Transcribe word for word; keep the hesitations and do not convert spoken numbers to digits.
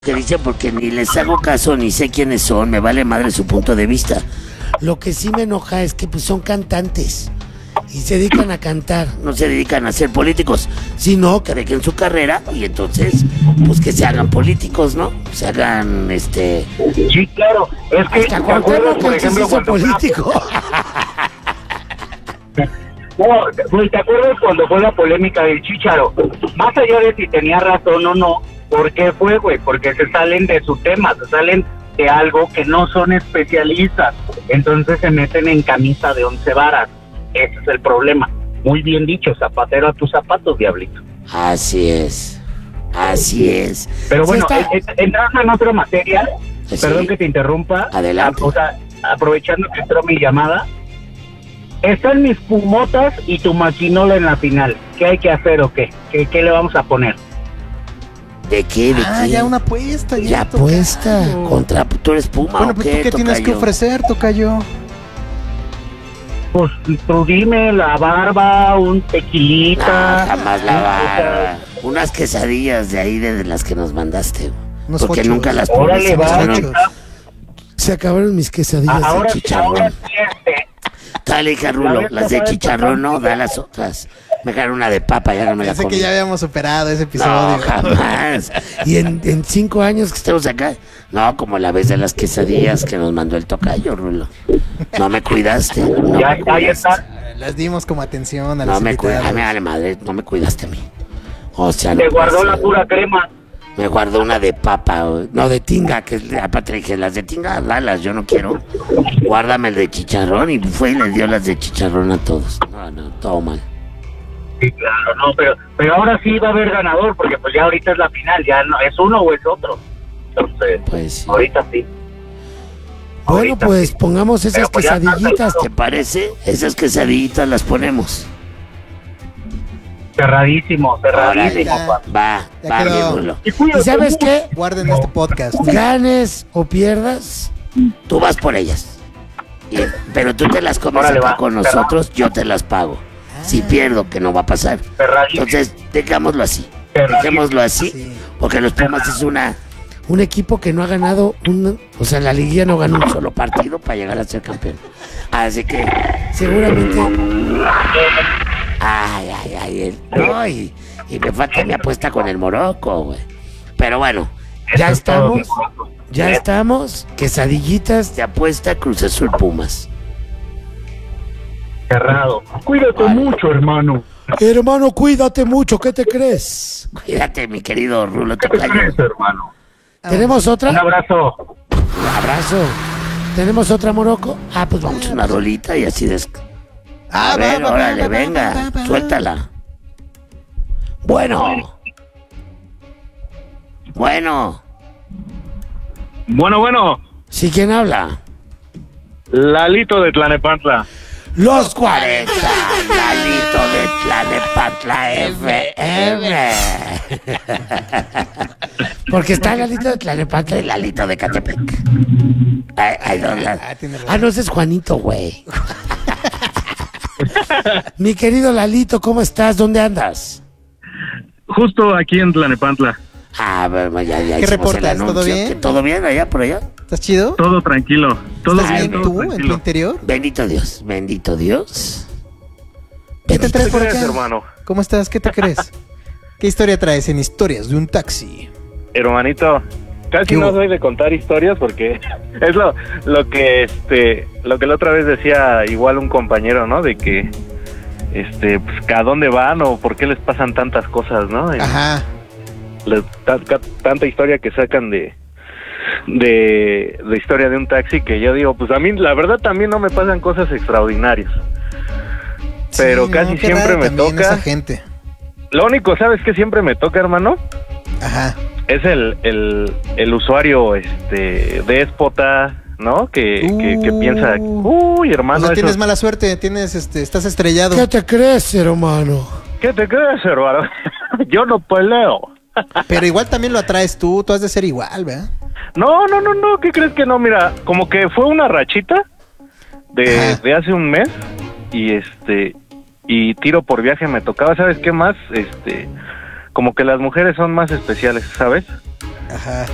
que dicen porque ni les hago caso ni sé quiénes son, me vale madre su punto de vista. Lo que sí me enoja es que pues son cantantes y se dedican a cantar, no se dedican a ser políticos, sino que dejen su carrera y entonces pues que se hagan políticos, ¿no? Se hagan este. Sí, claro, es que hasta Cuauhtémoc, por ejemplo, se hizo político. No, güey, ¿te acuerdas cuando fue la polémica del Chícharo? Más allá de si tenía razón o no, ¿por qué fue, güey? Porque se salen de su tema, se salen de algo que no son especialistas. Entonces se meten en camisa de once varas. Ese es el problema. Muy bien dicho, zapatero a tus zapatos, diablito. Así es, así es. Pero bueno, sí está... eh, eh, entrando en otro material, sí. Perdón que te interrumpa. Adelante. A, o sea, aprovechando que entró mi llamada, están mis pumotas y tu maquinola en la final. ¿Qué hay que hacer o qué? ¿Qué, qué le vamos a poner? ¿De qué? ¿De ah, qué? ya una apuesta. Ya, ya apuesta. Contra, ¿tú eres Puma bueno, o pues qué? ¿tú qué tienes tocayo? que ofrecer, tocayo? Pues tú dime, la barba, un tequilita. Ah, jamás la barba. Unas quesadillas de ahí de las que nos mandaste. Unos porque ocho. nunca las Órale, probé. Se acabaron mis quesadillas ahora, de chicharrón. Ahora sí, este. Dale, hija Rulo, las de chicharrón no, da las otras. Me dejaron una de papa, ya no me la Pensé comí. que ya habíamos superado ese episodio. No, jamás. Y en, en cinco años que estemos acá, no, como la vez de las quesadillas que nos mandó el tocayo, Rulo. No me cuidaste. No ya me está, ya está. Las dimos como atención a No los me invitados. cuidaste, me vale madre, no me cuidaste a mí. O sea, Te no guardó puede la ser. pura crema. Me guardó una de papa, o- no de tinga, que es- aparte dije, las de tinga, dalas, yo no quiero. Guárdame el de chicharrón y fue y le dio las de chicharrón a todos. No, no, todo mal. Sí, claro, no, pero, pero ahora sí va a haber ganador, porque pues ya ahorita es la final, ya no es uno o es otro. Entonces, Pues sí. ahorita sí. Bueno, Ahorita pues sí. pongamos esas Pero pues ya está quesadillitas. ¿Te parece? Esas quesadillitas las ponemos. Cerradísimo, cerradísimo. Órale. pa. Va, Ya va, quedó. mi Rulo. Y cuídate ¿Y sabes mucho. qué? Guarden este podcast. Ganes o pierdas, Tú vas por ellas. Y- pero tú te las comes Órale, acá va. con Cerrado. nosotros, yo te las pago. Si pierdo, que no va a pasar. Cerradísimo. Entonces, dejémoslo así. Cerradísimo. Dejémoslo así, Sí. porque los Pumas es una... un equipo que no ha ganado, un, o sea, la liguilla no ganó un solo. solo partido para llegar a ser campeón. Así que, Seguramente. ay, ay, ay, el- no, y, y me falta mi apuesta con el Morocco, güey. Pero bueno, Ya Eso es todo, estamos, mi Morocco. ya estamos. Quesadillitas. de apuesta Cruz Azul Pumas. Cerrado. Cuídate Vale. mucho, hermano. Hermano, cuídate mucho, ¿qué te crees? Cuídate, mi querido Rulo ¿Qué te Tocayo. crees, hermano? ¿Tenemos Un otra? abrazo. Un abrazo. ¿Tenemos otra, Morocco? Ah, pues vamos a una rolita y así des... Ah, A va, ver, va, va, órale, va, va, venga, va, va. suéltala. Bueno. Bueno. Bueno, bueno, ¿Sí quién habla? Lalito de Tlanepantla. Los cuarenta, Lalito de Tlanepantla F M. Porque está Lalito de Tlanepantla y Lalito de Catepec. Ay, ay, no, la- Ah, tiene razón. Ah, no, ese es Juanito, güey. Mi querido Lalito, ¿cómo estás? ¿Dónde andas? Justo aquí en Tlanepantla. Ah, bueno, ya, ya ¿Qué hicimos el reportas? ¿Todo anuncio. bien? ¿Que ¿Todo bien allá por allá? ¿Estás chido? Todo tranquilo. Todo ¿Estás Ay, bien todo tú en tu tranquilo. interior? Bendito Dios, bendito Dios. ¿Qué te Bendito- traes por crees, acá? hermano? ¿Cómo estás? ¿Qué te crees? ¿Qué historia traes en Historias de un Taxi? Hermanito, casi ¿Qué no hubo? soy de contar historias porque es lo, lo que este lo que la otra vez decía igual un compañero, ¿no? De que este pues a dónde van o por qué les pasan tantas cosas, ¿no? Y Ajá. les- ta- ta- tanta historia que sacan de de de historia de un taxi que yo digo, pues a mí la verdad también no me pasan cosas extraordinarias. Pero Sí, casi no, qué siempre raro me también toca. esa gente. Lo único, ¿sabes qué siempre me toca, hermano? Ajá. Es el, el, el usuario este déspota, ¿no? Que, que, que Uh. piensa, uy, O hermano, sea, eso- tienes mala suerte, tienes, este, estás estrellado. ¿Qué te crees, hermano? ¿qué te crees, hermano? Yo no peleo. Pero igual también lo atraes tú, tú has de ser igual, ¿verdad? No, no, no, no, ¿qué crees que no? Mira, como que fue una rachita de, Ajá. de hace un mes y este y tiro por viaje me tocaba, ¿sabes qué más? Este, como que las mujeres son más especiales, ¿sabes? Ajá.